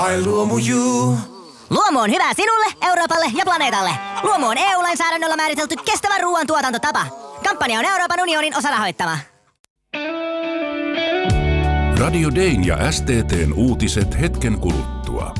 Ai Luomu. Luomu on hyvä sinulle, Euroopalle ja planeetalle. Luomu on EU-lainsäädännöllä määritelty kestävän ruoan tuotantotapa. Kampanja on Euroopan unionin osarahoittama. Radio Dayn ja STT:n uutiset hetken kuluttua.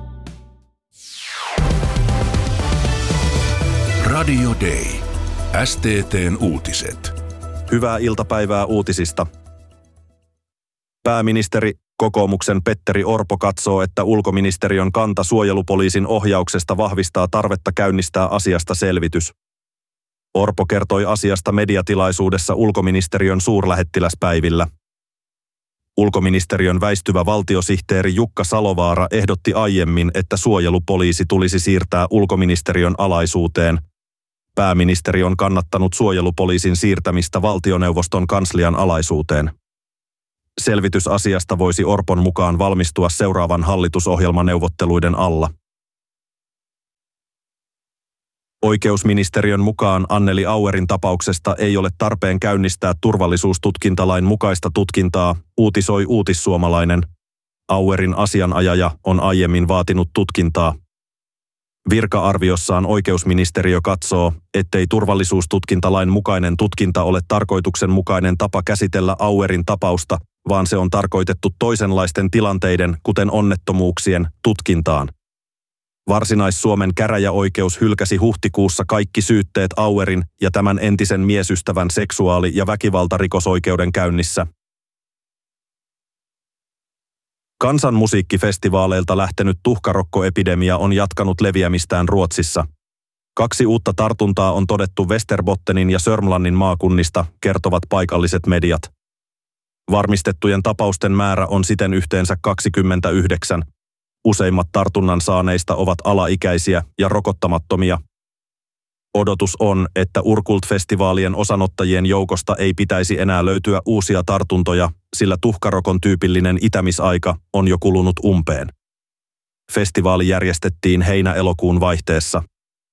Radio Day. STT:n uutiset. Hyvää iltapäivää uutisista. Pääministeri kokoomuksen Petteri Orpo katsoo, että ulkoministeriön kanta suojelupoliisin ohjauksesta vahvistaa tarvetta käynnistää asiasta selvitys. Orpo kertoi asiasta mediatilaisuudessa ulkoministeriön suurlähettiläspäivillä. Ulkoministeriön väistyvä valtiosihteeri Jukka Salovaara ehdotti aiemmin, että suojelupoliisi tulisi siirtää ulkoministeriön alaisuuteen. Pääministeri on kannattanut suojelupoliisin siirtämistä valtioneuvoston kanslian alaisuuteen. Selvitys asiasta voisi Orpon mukaan valmistua seuraavan hallitusohjelmaneuvotteluiden alla. Oikeusministeriön mukaan Anneli Auerin tapauksesta ei ole tarpeen käynnistää turvallisuustutkintalain mukaista tutkintaa, uutisoi Uutissuomalainen. Auerin asianajaja on aiemmin vaatinut tutkintaa. Virka-arviossaan oikeusministeriö katsoo, ettei turvallisuustutkintalain mukainen tutkinta ole tarkoituksenmukainen tapa käsitellä Auerin tapausta, vaan se on tarkoitettu toisenlaisten tilanteiden, kuten onnettomuuksien, tutkintaan. Varsinais-Suomen käräjäoikeus hylkäsi huhtikuussa kaikki syytteet Auerin ja tämän entisen miesystävän seksuaali- ja väkivaltarikosoikeuden käynnissä. Kansanmusiikkifestivaaleilta lähtenyt tuhkarokkoepidemia on jatkanut leviämistään Ruotsissa. 2 uutta tartuntaa on todettu Västerbottenin ja Sörmlandin maakunnista, kertovat paikalliset mediat. Varmistettujen tapausten määrä on siten yhteensä 29. Useimmat tartunnan saaneista ovat alaikäisiä ja rokottamattomia. Odotus on, että Urkult-festivaalien osanottajien joukosta ei pitäisi enää löytyä uusia tartuntoja, sillä tuhkarokon tyypillinen itämisaika on jo kulunut umpeen. Festivaali järjestettiin heinä-elokuun vaihteessa.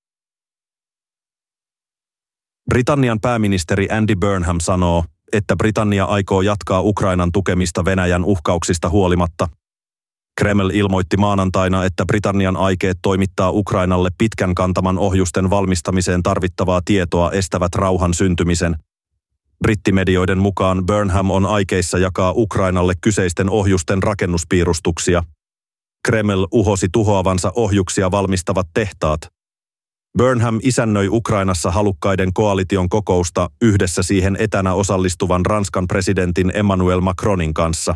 Britannian pääministeri Andy Burnham sanoo, että Britannia aikoo jatkaa Ukrainan tukemista Venäjän uhkauksista huolimatta. Kreml ilmoitti maanantaina, että Britannian aikeet toimittaa Ukrainalle pitkän kantaman ohjusten valmistamiseen tarvittavaa tietoa estävät rauhan syntymisen. Brittimedioiden mukaan Burnham on aikeissa jakaa Ukrainalle kyseisten ohjusten rakennuspiirustuksia. Kreml uhosi tuhoavansa ohjuksia valmistavat tehtaat. Burnham isännöi Ukrainassa halukkaiden koalition kokousta yhdessä siihen etänä osallistuvan Ranskan presidentin Emmanuel Macronin kanssa.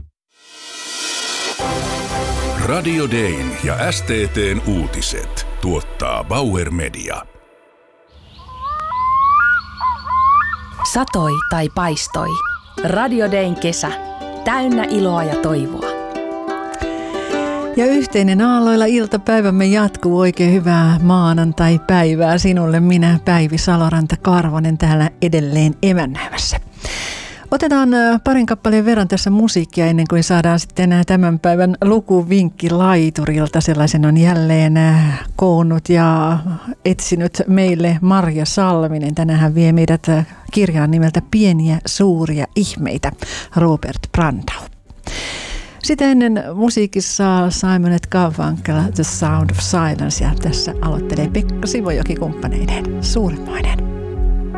Radio Dayn ja STT:n uutiset tuottaa Bauer Media. Satoi tai paistoi. Radio Dayn kesä. Täynnä iloa ja toivoa. Ja yhteinen aalloilla iltapäivämme jatkuu. Oikein hyvää maanantai-päivää sinulle. Minä Päivi Saloranta-Karvonen täällä edelleen emännäämässä. Otetaan parin kappaleen verran tässä musiikkia ennen kuin saadaan sitten tämän päivän lukuvinkki laiturilta. Sellaisen on jälleen koonnut ja etsinyt meille Marja Salminen. Tänään hän vie meidät kirjaan nimeltä Pieniä suuria ihmeitä, Robert Brandau. Sitten ennen musiikissa Simon & Garfunkel, The Sound of Silence, ja tässä aloittelee Pekka Sivojoki kumppaneineen. Suuremmoinen.